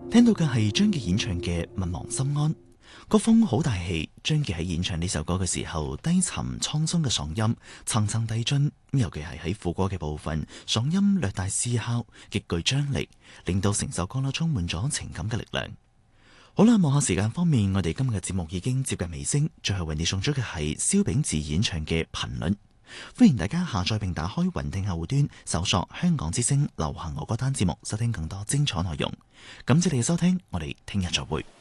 聽到嘅係張傑演唱嘅《勿忘心安》，個風好大氣。張傑喺演唱呢首歌嘅時候，低沉滄桑嘅嗓音層層遞進，尤其係喺副歌嘅部分，嗓音略帶嘶哮，極具張力，令到成首歌啦充滿咗情感嘅力量。好啦，望下時間方面，我哋今日嘅節目已經接近尾聲，最後為你送出嘅係蕭秉治演唱嘅《頻率》。歡迎大家下載並打開雲聽客戶端，搜索香港之聲流行我歌單節目，收聽更多精彩內容。感謝你嘅收聽，我哋聽日再會。